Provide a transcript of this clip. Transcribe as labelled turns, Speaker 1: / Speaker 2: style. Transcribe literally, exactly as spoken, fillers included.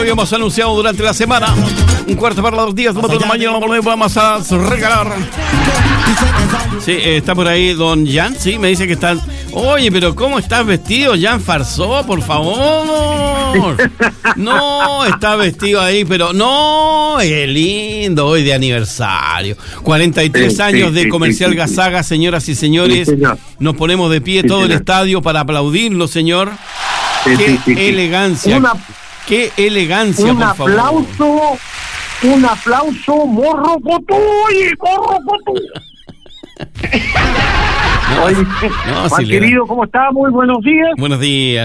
Speaker 1: habíamos anunciado durante la semana. Un cuarto para los días, dos de la mañana, vamos a regalar. Sí, eh, está por ahí don Jan, sí, me dice que están... Oye, pero ¿cómo estás vestido, Jan Farsó? Por favor. No, está vestido ahí, pero no, es lindo, hoy de aniversario. cuarenta y tres sí, años sí, de Comercial sí, Gazaga, señoras y señores. Sí, Nos ponemos de pie sí, todo señor. El estadio para aplaudirlo, señor. Sí, qué sí, sí, elegancia, una, qué elegancia,
Speaker 2: un por favor. Un aplauso, un aplauso, morro cotu, oye, morro cotu.
Speaker 1: No,
Speaker 2: Oye,
Speaker 1: no,
Speaker 2: Juan
Speaker 1: si
Speaker 2: querido, ¿cómo está? Muy buenos días.
Speaker 1: Buenos días.